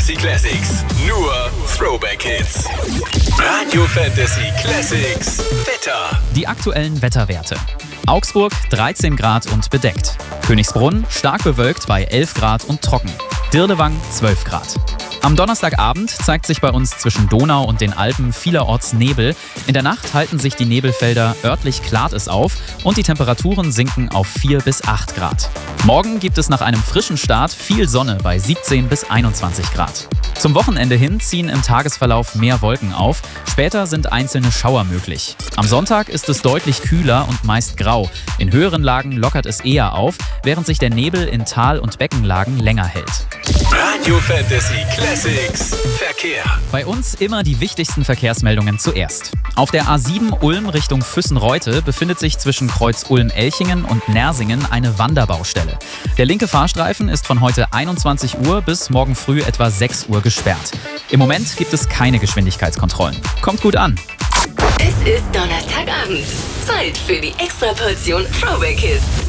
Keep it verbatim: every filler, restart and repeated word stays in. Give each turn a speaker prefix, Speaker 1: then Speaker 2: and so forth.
Speaker 1: Fantasy Classics. Nur Throwback Hits. Radio Fantasy Classics. Wetter.
Speaker 2: Die aktuellen Wetterwerte. Augsburg dreizehn Grad und bedeckt. Königsbrunn stark bewölkt bei elf Grad und trocken. Dirlewang zwölf Grad. Am Donnerstagabend zeigt sich bei uns zwischen Donau und den Alpen vielerorts Nebel. In der Nacht halten sich die Nebelfelder, örtlich klart es auf und die Temperaturen sinken auf vier bis acht Grad. Morgen gibt es nach einem frischen Start viel Sonne bei siebzehn bis einundzwanzig Grad. Zum Wochenende hin ziehen im Tagesverlauf mehr Wolken auf. Später sind einzelne Schauer möglich. Am Sonntag ist es deutlich kühler und meist grau. In höheren Lagen lockert es eher auf, während sich der Nebel in Tal- und Beckenlagen länger hält.
Speaker 1: Radio Fantasy Classics. Verkehr.
Speaker 2: Bei uns immer die wichtigsten Verkehrsmeldungen zuerst. Auf der A sieben Ulm Richtung Füssen-Reute befindet sich zwischen Kreuz Ulm-Elchingen und Nersingen eine Wanderbaustelle. Der linke Fahrstreifen ist von heute einundzwanzig Uhr bis morgen früh etwa sechs Uhr gesperrt. Im Moment gibt es keine Geschwindigkeitskontrollen. Kommt gut an.
Speaker 3: Es ist Donnerstagabend. Zeit für die Extraportion Throwback Hits.